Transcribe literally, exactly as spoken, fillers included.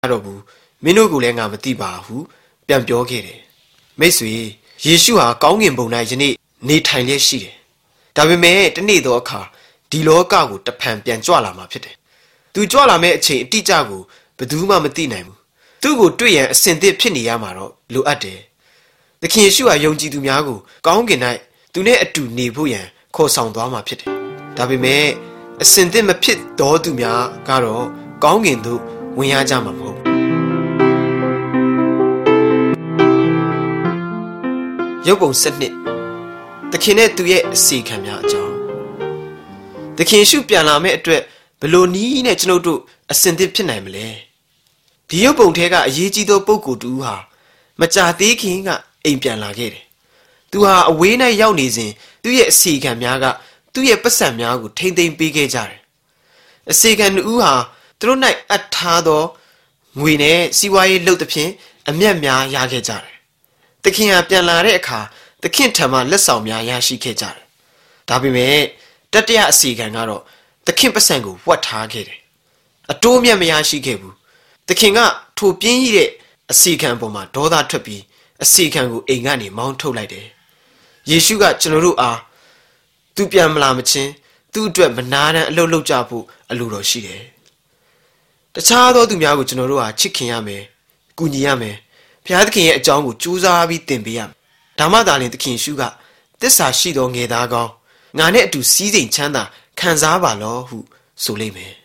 တော့ဘူးမင်းတို့ကိုလည်းငါမသိပါဘူးပြန်ပြောခဲ့တယ်မိတ်ဆွေယေရှုဟာကောင်းကင်ဘုံ၌ယနေ့နေထိုင်လျက်ရှိတယ်ဒါပေမဲ့တနေ့သောအခါဒီလောကကိုတဖန်ပြန်ကြွလာမှာဖြစ်တယ်သူကြွလာမယ့်အချိန်အတိအကျကိုဘယ်သူမှမသိနိုင်ဘူးသူ့ကိုတွေ့ရန်အစင်သစ်ဖြစ်နေရမှာတော့လိုအပ်တယ်သခင်ယေရှုဟာယုံကြည်သူများကိုကောင်းကင်၌သူနဲ့အတူနေဖို့ရန်ခေါ်ဆောင်သွားမှာဖြစ်တယ်ဒါပေမဲ့အစင်သစ်မဖြစ်တော်သူများကတော့ကောင်းကင်သို့ဝင်ရကြမှာမဟုတ်ရုပ်ပုံစနစ်သခင်နဲ့သူရဲ့အစီခံများအကြောင်းသခင်ရှုပြန်လာမယ့်အတွက်ဘလို့နီးနဲ့ကျွန်ုပ်တို့အစင်သစ်ဖြစ်နိုင်မလဲဒီရုပ်ပုံထဲကအရေးကြီးသောပုဂ္ဂိုလ်တူဟာမကြာသေးခင်ကအိမ်ပြန်လာခဲ့တယ်သူဟာအဝေး၌ရောက်နေစဉ်သူ့ရဲ့အစီခံများကသူ့ရဲ့ပတ်စံများကိုထိမ့်သိမ်းပေးခဲ့ကြတယ်အစီခံတူဟာသူတို့၌အပ်ထားသောငွေနဲ့စီးပွားရေးလုပ်သဖြင့်အမျက်များရခဲ့ကြတယ်သခင်ဟာပြန်လာတဲ့အခါသခင်ထံမှလက်ဆောင်များရရှိခဲ့ကြတယ်ဒါပေမဲ့တတိယအစီခံကတော့သခင်ပတ်စံကိုဝှက်ထားခဲ့တယ်အတိုးအမြတ်မရရှိခဲ့ဘူးသခင်ကထိုပြင်းကြီးတဲ့အစီခံပေါ်မှာဒေါသထွက်ပြီးအစီခံကိုအိမ်ကနေမောင်းထုတ်လိုက်တယ်ယေရှုကကျွန်တော်တို့အားသူပြန်မလာမချင်းသူ့အတွက်မနာတမ်းအလုပ်လုပ်ကြဖို့အလိုတော်ရှိတယ်တခြားသောသူများကိုကျွန်တော်တို့ဟာချစ်ခင်ရမယ်ကူညီရမယ်ဘုရားသခင်ရဲ့အကြောင်းကိုကြိုးစားပြီးသင်ပေးရမယ်ဒါမှသာလျှင်သခင်ယေရှုကသစ္စာရှိသောငယ်သားကောင်းငါနဲ့အတူစည်းစိမ်ချမ်းသာခံစားပါလောဟုဆိုလိမ့်မယ်